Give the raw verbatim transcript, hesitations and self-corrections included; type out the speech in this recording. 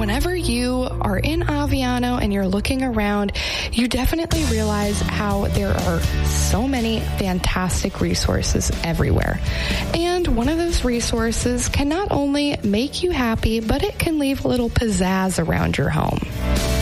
Whenever you are in Aviano and you're looking around, you definitely realize how there are so many fantastic resources everywhere. And one of those resources can not only make you happy, but it can leave a little pizzazz around your home.